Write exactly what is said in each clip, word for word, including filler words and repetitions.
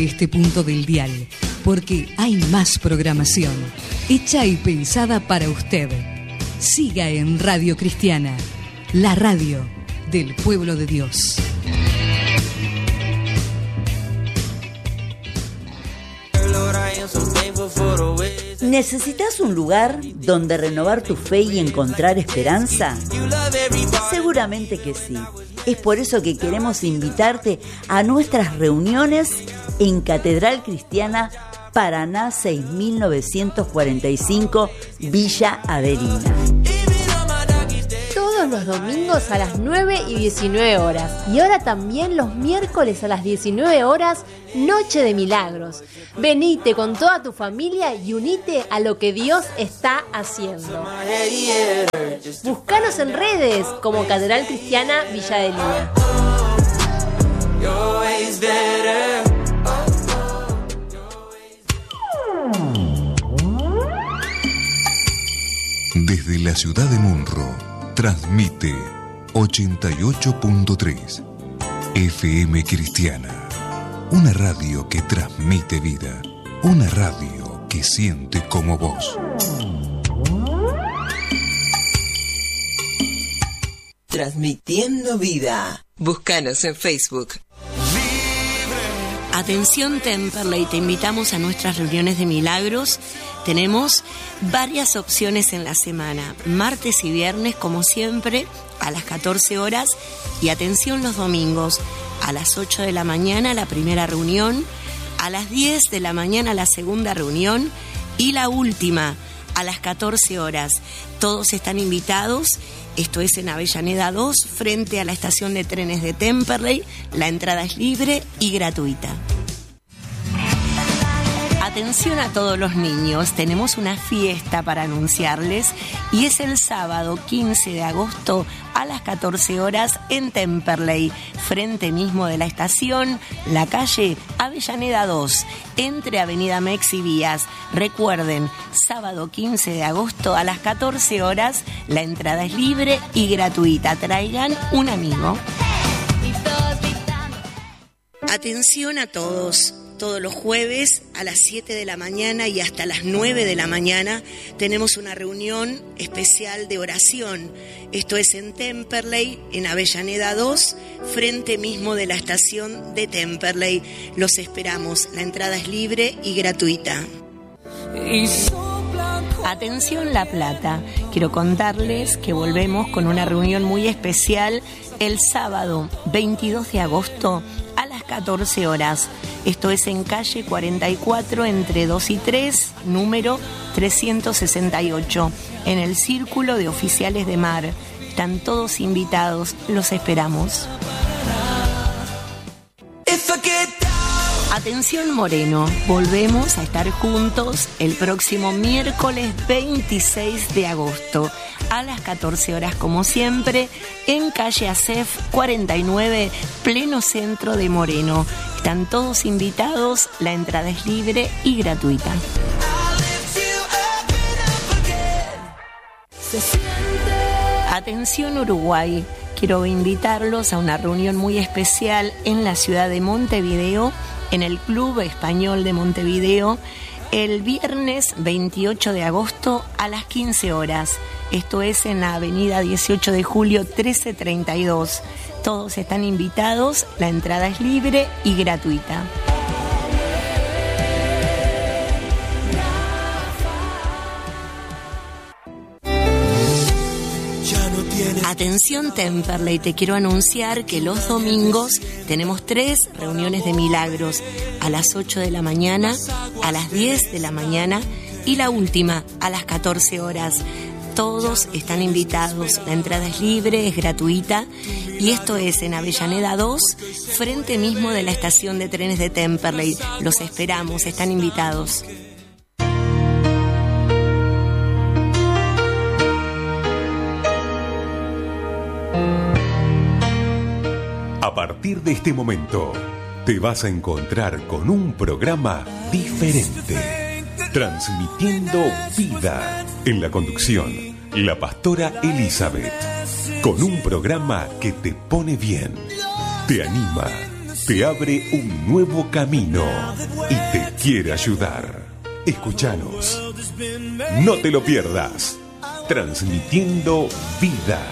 Este punto del dial, porque hay más programación, hecha y pensada para usted. Siga en Radio Cristiana, la radio del pueblo de Dios. ¿Necesitas un lugar donde renovar tu fe y encontrar esperanza? Seguramente que sí. Es por eso que queremos invitarte a nuestras reuniones en Catedral Cristiana Paraná seis mil novecientos cuarenta y cinco, Villa Adelina. Todos los domingos a las nueve y diecinueve horas. Y ahora también los miércoles a las diecinueve horas, Noche de Milagros. Venite con toda tu familia y unite a lo que Dios está haciendo. Búscanos en redes como Catedral Cristiana Villa Adelina. Desde la ciudad de Munro, transmite ochenta y ocho punto tres F M Cristiana, una radio que transmite vida, una radio que siente como vos. Transmitiendo vida. Búscanos en Facebook. Atención Temperley, te invitamos a nuestras reuniones de milagros. Tenemos varias opciones en la semana, martes y viernes como siempre a las catorce horas, y atención los domingos a las ocho de la mañana la primera reunión, a las diez de la mañana la segunda reunión y la última a las catorce horas. Todos están invitados. Esto es en Avellaneda dos, frente a la estación de trenes de Temperley. La entrada es libre y gratuita. Atención a todos los niños, tenemos una fiesta para anunciarles y es el sábado quince de agosto a las catorce horas en Temperley, frente mismo de la estación, la calle Avellaneda dos, entre Avenida Mex y Vías. Recuerden, sábado quince de agosto a las catorce horas, la entrada es libre y gratuita. Traigan un amigo. Atención a todos. Todos los jueves a las siete de la mañana y hasta las nueve de la mañana tenemos una reunión especial de oración. Esto es en Temperley, en Avellaneda dos, frente mismo de la estación de Temperley. Los esperamos. La entrada es libre y gratuita. Atención La Plata. Quiero contarles que volvemos con una reunión muy especial el sábado veintidós de agosto a las catorce horas. Esto es en calle cuarenta y cuatro entre dos y tres, número trescientos sesenta y ocho, en el Círculo de Oficiales de Mar. Están todos invitados, los esperamos. Atención Moreno, volvemos a estar juntos el próximo miércoles veintiséis de agosto a las catorce horas como siempre en calle Acef cuarenta y nueve, pleno centro de Moreno. Están todos invitados, la entrada es libre y gratuita. Atención Uruguay, quiero invitarlos a una reunión muy especial en la ciudad de Montevideo, en el Club Español de Montevideo, el viernes veintiocho de agosto a las quince horas. Esto es en la avenida dieciocho de julio trece treinta y dos. Todos están invitados, la entrada es libre y gratuita. Atención Temperley, te quiero anunciar que los domingos tenemos tres reuniones de milagros, a las ocho de la mañana, a las diez de la mañana y la última a las catorce horas. Todos están invitados, la entrada es libre, es gratuita y esto es en Avellaneda dos, frente mismo de la estación de trenes de Temperley. Los esperamos, están invitados. A partir de este momento, te vas a encontrar con un programa diferente, transmitiendo vida. En la conducción, la pastora Elizabeth, con un programa que te pone bien, te anima, te abre un nuevo camino y te quiere ayudar. Escúchanos. No te lo pierdas. Transmitiendo vida.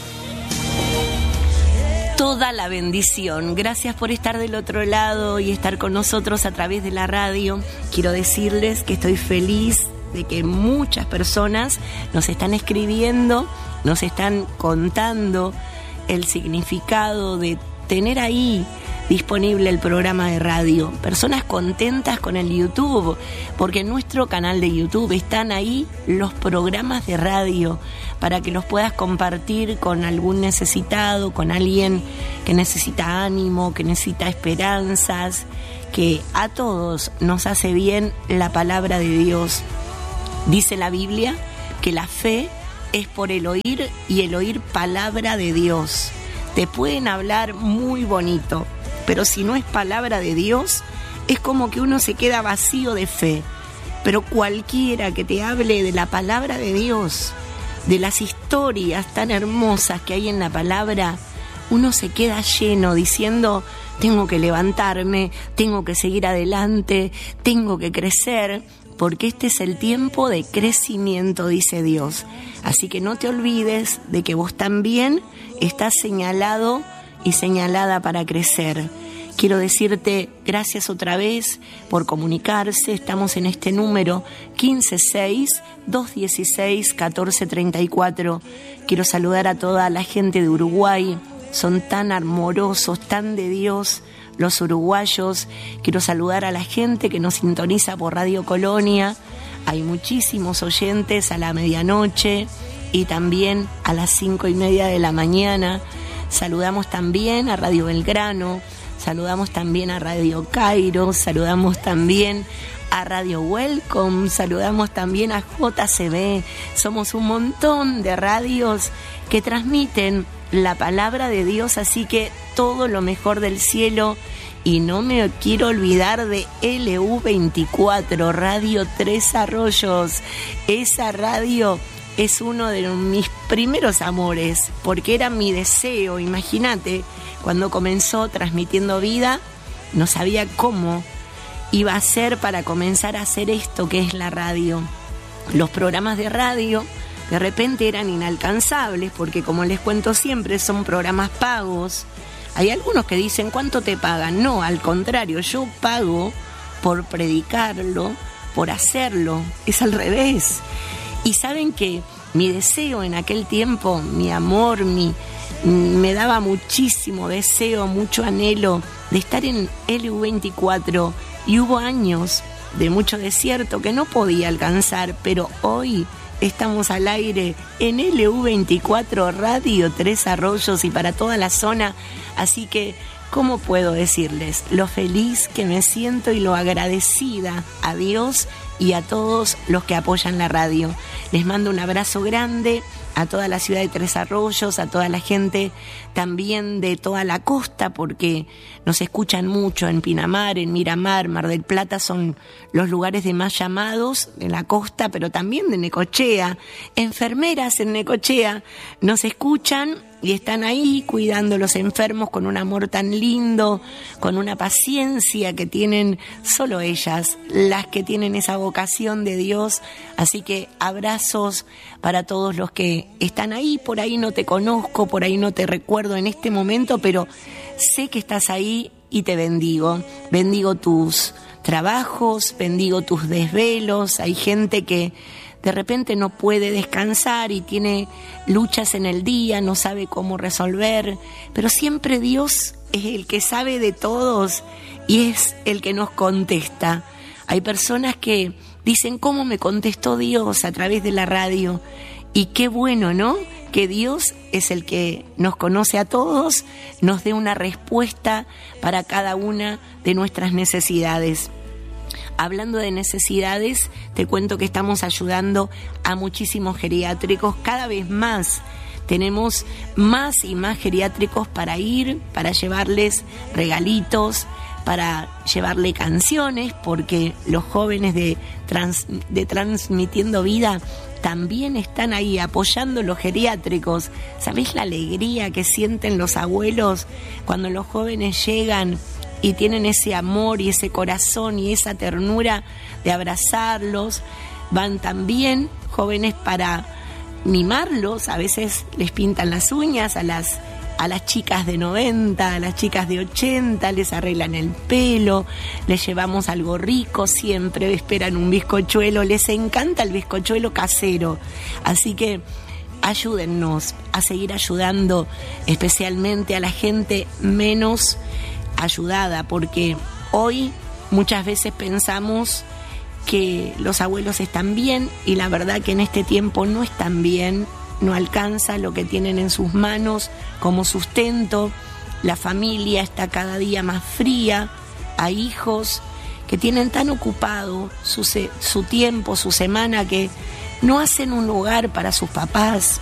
Toda la bendición. Gracias por estar del otro lado y estar con nosotros a través de la radio. Quiero decirles que estoy feliz de que muchas personas nos están escribiendo, nos están contando el significado de tener ahí disponible el programa de radio. Personas contentas con el YouTube, porque en nuestro canal de YouTube están ahí los programas de radio para que los puedas compartir con algún necesitado, con alguien que necesita ánimo, que necesita esperanzas, que a todos nos hace bien la palabra de Dios. Dice la Biblia que la fe es por el oír y el oír palabra de Dios. Te pueden hablar muy bonito, pero si no es palabra de Dios, es como que uno se queda vacío de fe. Pero cualquiera que te hable de la palabra de Dios, de las historias tan hermosas que hay en la palabra, uno se queda lleno diciendo, tengo que levantarme, tengo que seguir adelante, tengo que crecer, porque este es el tiempo de crecimiento, dice Dios. Así que no te olvides de que vos también estás señalado y señalada para crecer. Quiero decirte gracias otra vez por comunicarse. Estamos en este número quince seis, dos dieciséis, catorce treinta y cuatro. Quiero saludar a toda la gente de Uruguay. Son tan amorosos, tan de Dios los uruguayos. Quiero saludar a la gente que nos sintoniza por Radio Colonia. Hay muchísimos oyentes a la medianoche y también a las cinco y media de la mañana. Saludamos también a Radio Belgrano, saludamos también a Radio Cairo, saludamos también a Radio Welcome, saludamos también a J C B. Somos un montón de radios que transmiten la palabra de Dios, así que todo lo mejor del cielo. Y no me quiero olvidar de L U veinticuatro, Radio Tres Arroyos. Esa radio es uno de mis primeros amores, porque era mi deseo. Imagínate, cuando comenzó Transmitiendo Vida, no sabía cómo iba a ser para comenzar a hacer esto que es la radio. Los programas de radio de repente eran inalcanzables, porque como les cuento siempre, son programas pagos. Hay algunos que dicen, ¿cuánto te pagan? No, al contrario, yo pago por predicarlo, por hacerlo. Es al revés. Y saben que mi deseo en aquel tiempo, mi amor, mi, me daba muchísimo deseo, mucho anhelo de estar en L U veinticuatro. Y hubo años de mucho desierto que no podía alcanzar, pero hoy estamos al aire en L U veinticuatro, Radio Tres Arroyos y para toda la zona. Así que, ¿cómo puedo decirles lo feliz que me siento y lo agradecida a Dios y a todos los que apoyan la radio? Les mando un abrazo grande a toda la ciudad de Tres Arroyos, a toda la gente también de toda la costa, porque nos escuchan mucho en Pinamar, en Miramar, Mar del Plata, son los lugares de más llamados de la costa, pero también de Necochea. Enfermeras en Necochea nos escuchan y están ahí cuidando a los enfermos con un amor tan lindo, con una paciencia que tienen solo ellas, las que tienen esa vocación de Dios. Así que abrazos para todos los que están ahí. Por ahí no te conozco, por ahí no te recuerdo en este momento, pero sé que estás ahí y te bendigo. Bendigo tus trabajos, bendigo tus desvelos. Hay gente que de repente no puede descansar y tiene luchas en el día, no sabe cómo resolver, pero siempre Dios es el que sabe de todos y es el que nos contesta. Hay personas que dicen, ¿cómo me contestó Dios a través de la radio? Y qué bueno, ¿no? Que Dios es el que nos conoce a todos, nos dé una respuesta para cada una de nuestras necesidades. Hablando de necesidades, te cuento que estamos ayudando a muchísimos geriátricos, cada vez más. Tenemos más y más geriátricos para ir, para llevarles regalitos, para llevarle canciones, porque los jóvenes de, trans, de Transmitiendo Vida también están ahí apoyando los geriátricos. ¿Sabés la alegría que sienten los abuelos cuando los jóvenes llegan y tienen ese amor y ese corazón y esa ternura de abrazarlos. Van también jóvenes para mimarlos, a veces les pintan las uñas a las, a las chicas de noventa, a las chicas de ochenta, les arreglan el pelo, les llevamos algo rico, siempre esperan un bizcochuelo, les encanta el bizcochuelo casero, así que ayúdennos a seguir ayudando especialmente a la gente menos ayudada, porque hoy muchas veces pensamos que los abuelos están bien y la verdad que en este tiempo no están bien, no alcanza lo que tienen en sus manos como sustento, la familia está cada día más fría, hay hijos que tienen tan ocupado su, se, su tiempo, su semana, que no hacen un lugar para sus papás.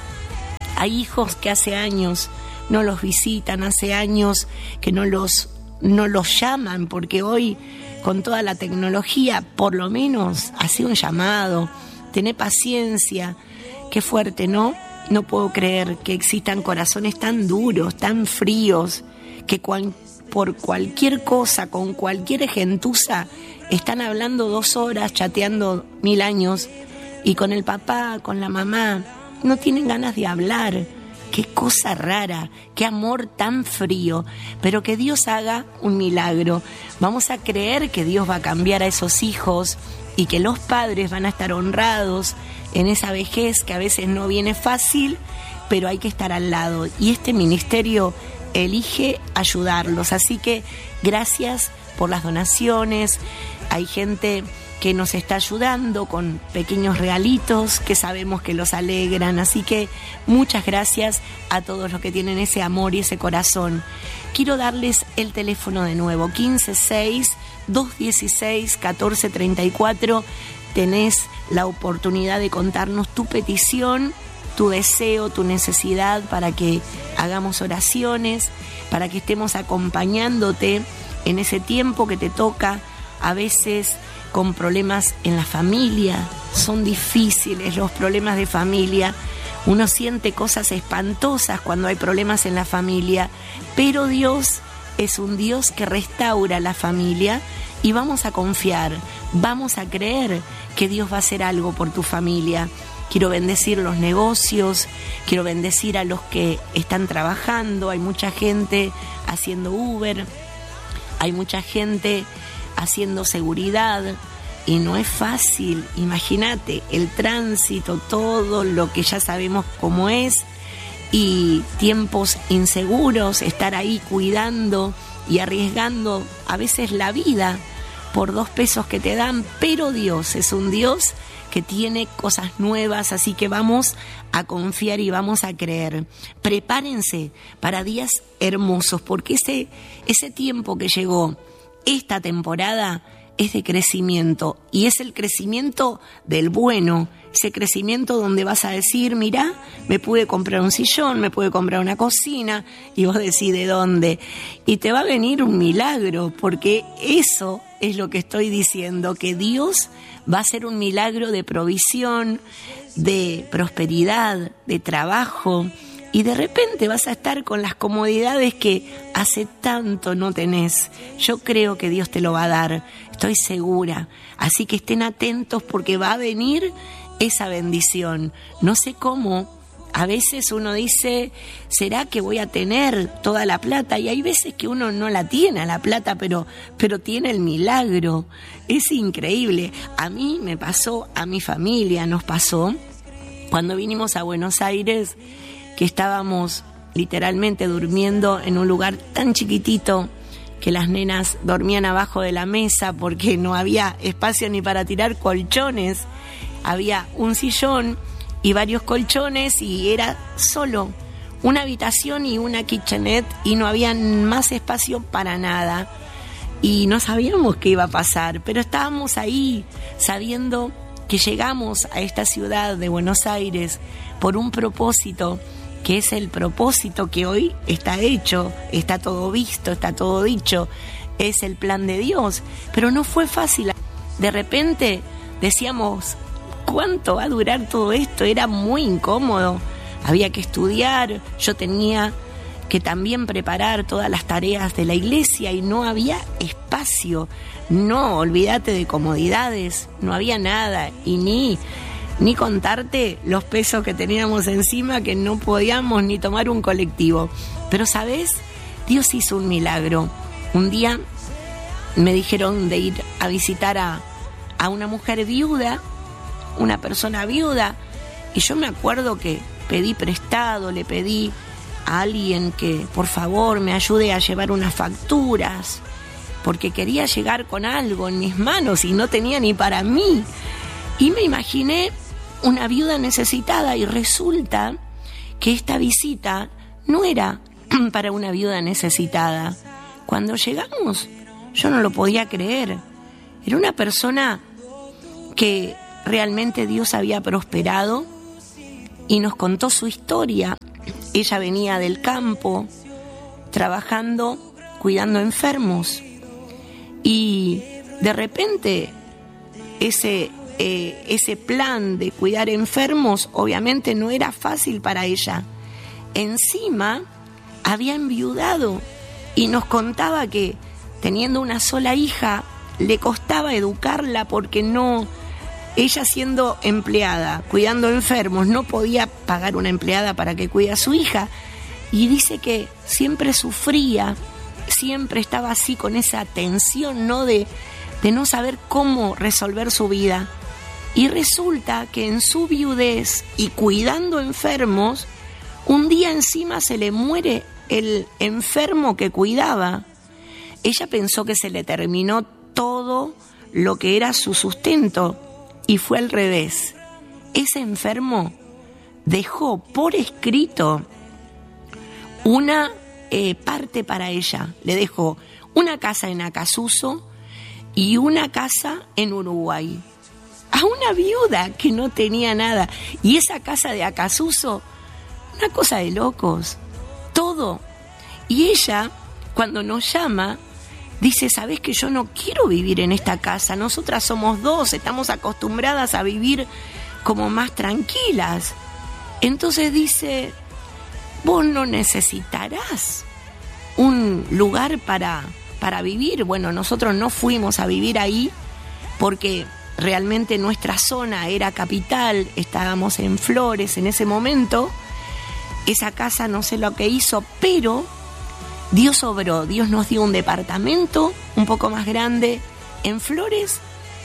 Hay hijos que hace años no los visitan, hace años que no los, no los llaman, porque hoy con toda la tecnología, por lo menos, hace un llamado, tené paciencia. Qué fuerte, ¿no? No puedo creer que existan corazones tan duros, tan fríos, que cual, por cualquier cosa, con cualquier gentuza, están hablando dos horas, chateando mil años, y con el papá, con la mamá, no tienen ganas de hablar. Qué cosa rara, qué amor tan frío, pero que Dios haga un milagro. Vamos a creer que Dios va a cambiar a esos hijos y que los padres van a estar honrados en esa vejez que a veces no viene fácil, pero hay que estar al lado. Y este ministerio elige ayudarlos, así que gracias por las donaciones. Hay gente que nos está ayudando con pequeños regalitos que sabemos que los alegran, así que muchas gracias a todos los que tienen ese amor y ese corazón. Quiero darles el teléfono de nuevo, quince seis, dos dieciséis, catorce treinta y cuatro. Tenés la oportunidad de contarnos tu petición, tu deseo, tu necesidad, para que hagamos oraciones, para que estemos acompañándote en ese tiempo que te toca, a veces con problemas en la familia. Son difíciles los problemas de familia, uno siente cosas espantosas cuando hay problemas en la familia, pero Dios es un Dios que restaura la familia, y vamos a confiar, vamos a creer que Dios va a hacer algo por tu familia. Quiero bendecir los negocios, quiero bendecir a los que están trabajando. Hay mucha gente haciendo Uber, hay mucha gente haciendo seguridad, y no es fácil. Imagínate el tránsito, todo lo que ya sabemos cómo es, y tiempos inseguros, estar ahí cuidando y arriesgando a veces la vida por dos pesos que te dan, pero Dios es un Dios que tiene cosas nuevas, así que vamos a confiar y vamos a creer. Prepárense para días hermosos, porque ese, ese tiempo que llegó, esta temporada, es de crecimiento, y es el crecimiento del bueno, ese crecimiento donde vas a decir, mirá, me pude comprar un sillón, me pude comprar una cocina, y vos decís de dónde, y te va a venir un milagro, porque eso es lo que estoy diciendo, que Dios va a hacer un milagro de provisión, de prosperidad, de trabajo, y de repente vas a estar con las comodidades que hace tanto no tenés. Yo creo que Dios te lo va a dar, estoy segura. Así que estén atentos, porque va a venir esa bendición. No sé cómo, a veces uno dice, ¿será que voy a tener toda la plata? Y hay veces que uno no la tiene, la plata, pero, pero tiene el milagro. Es increíble. A mí me pasó, a mi familia nos pasó, cuando vinimos a Buenos Aires, que estábamos literalmente durmiendo en un lugar tan chiquitito que las nenas dormían abajo de la mesa porque no había espacio ni para tirar colchones. Había un sillón y varios colchones, y era solo una habitación y una kitchenette, y no había más espacio para nada. Y no sabíamos qué iba a pasar, pero estábamos ahí sabiendo que llegamos a esta ciudad de Buenos Aires por un propósito, que es el propósito que hoy está hecho, está todo visto, está todo dicho, es el plan de Dios. Pero no fue fácil. De repente decíamos, ¿cuánto va a durar todo esto? Era muy incómodo, había que estudiar, yo tenía que también preparar todas las tareas de la iglesia y no había espacio. No, olvídate de comodidades, no había nada y ni, ni contarte los pesos que teníamos encima que no podíamos ni tomar un colectivo. Pero ¿sabes? Dios hizo un milagro. Un día me dijeron de ir a visitar a, a una mujer viuda, una persona viuda, y yo me acuerdo que pedí prestado, le pedí a alguien que por favor me ayude a llevar unas facturas, porque quería llegar con algo en mis manos y no tenía ni para mí. Y me imaginé una viuda necesitada y resulta que esta visita no era para una viuda necesitada. Cuando llegamos, yo no lo podía creer. Era una persona que realmente Dios había prosperado y nos contó su historia. Ella venía del campo, trabajando, cuidando enfermos. Y de repente, ese, eh, ese plan de cuidar enfermos obviamente no era fácil para ella. Encima, había enviudado y nos contaba que teniendo una sola hija, le costaba educarla porque no, ella siendo empleada, cuidando enfermos, no podía pagar una empleada para que cuide a su hija. Y dice que siempre sufría, siempre estaba así con esa tensión, ¿no? De, de no saber cómo resolver su vida. Y resulta que en su viudez y cuidando enfermos, un día encima se le muere el enfermo que cuidaba. Ella pensó que se le terminó todo lo que era su sustento y fue al revés. Ese enfermo dejó por escrito una eh, parte para ella. Le dejó una casa en Acasuso y una casa en Uruguay. A una viuda que no tenía nada. Y esa casa de Acasuso, una cosa de locos. Todo. Y ella, cuando nos llama, dice, ¿sabés que yo no quiero vivir en esta casa? Nosotras somos dos, estamos acostumbradas a vivir como más tranquilas. Entonces dice, vos no necesitarás un lugar para, para vivir. Bueno, nosotros no fuimos a vivir ahí porque realmente nuestra zona era capital, estábamos en Flores en ese momento. Esa casa no sé lo que hizo, pero Dios obró, Dios nos dio un departamento un poco más grande en Flores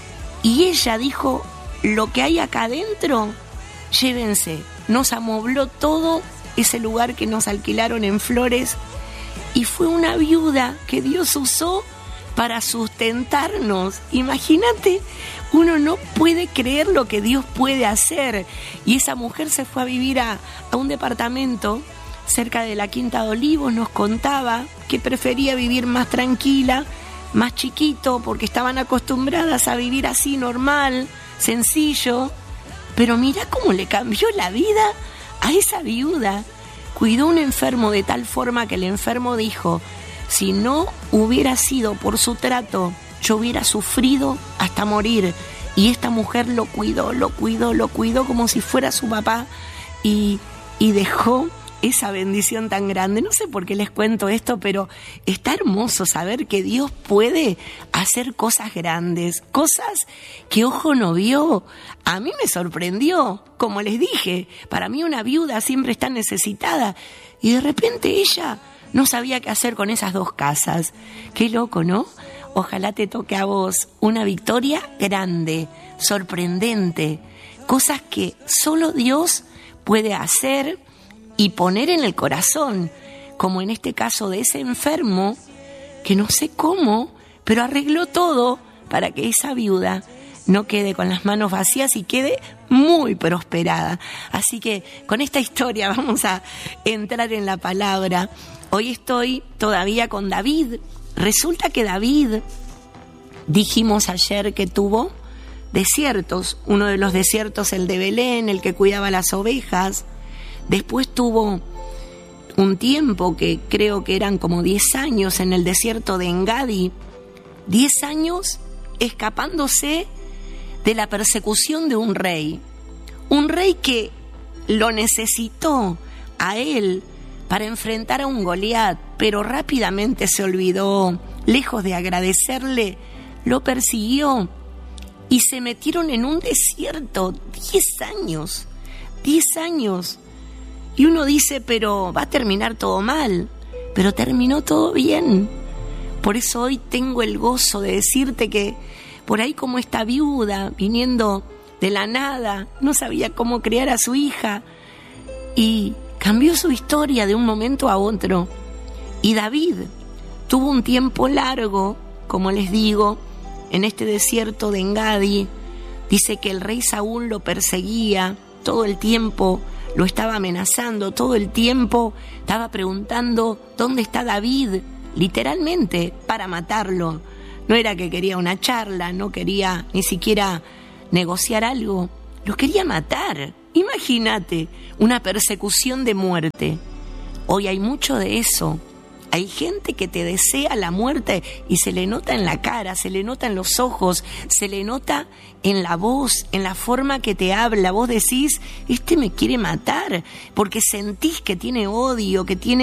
y ella dijo, lo que hay acá adentro, llévense. Nos amobló todo ese lugar que nos alquilaron en Flores y fue una viuda que Dios usó para sustentarnos. Imagínate, uno no puede creer lo que Dios puede hacer. Y esa mujer se fue a vivir a, a un departamento cerca de la Quinta de Olivos, nos contaba que prefería vivir más tranquila, más chiquito, porque estaban acostumbradas a vivir así normal, sencillo. Pero mirá cómo le cambió la vida a esa viuda. Cuidó a un enfermo de tal forma que el enfermo dijo, si no hubiera sido por su trato, yo hubiera sufrido hasta morir. Y esta mujer lo cuidó, lo cuidó, lo cuidó como si fuera su papá y, y dejó esa bendición tan grande. No sé por qué les cuento esto, pero está hermoso saber que Dios puede hacer cosas grandes, cosas que ojo no vio. A mí me sorprendió, como les dije, para mí una viuda siempre está necesitada y de repente ella no sabía qué hacer con esas dos casas. Qué loco, ¿no? Ojalá te toque a vos una victoria grande, sorprendente, cosas que solo Dios puede hacer y poner en el corazón, como en este caso de ese enfermo, que no sé cómo, pero arregló todo para que esa viuda no quede con las manos vacías y quede muy prosperada. Así que con esta historia vamos a entrar en la palabra. Hoy estoy todavía con David. Resulta que David, dijimos ayer que tuvo desiertos, uno de los desiertos el de Belén, el que cuidaba las ovejas. Después tuvo un tiempo que creo que eran como diez años en el desierto de Engadi, diez años escapándose de la persecución de un rey, un rey que lo necesitó a él para enfrentar a un Goliat, pero rápidamente se olvidó. Lejos de agradecerle, lo persiguió y se metieron en un desierto. Diez años, diez años. Y uno dice, pero va a terminar todo mal. Pero terminó todo bien. Por eso hoy tengo el gozo de decirte que por ahí, como esta viuda viniendo de la nada, no sabía cómo criar a su hija y cambió su historia de un momento a otro. Y David tuvo un tiempo largo, como les digo, en este desierto de Engadi. Dice que el rey Saúl lo perseguía todo el tiempo, lo estaba amenazando todo el tiempo, estaba preguntando dónde está David, literalmente para matarlo. No era que quería una charla, no quería ni siquiera negociar algo, lo quería matar. Imagínate, una persecución de muerte. Hoy hay mucho de eso. Hay gente que te desea la muerte y se le nota en la cara, se le nota en los ojos, se le nota en la voz, en la forma que te habla. Vos decís, este me quiere matar, porque sentís que tiene odio, que tiene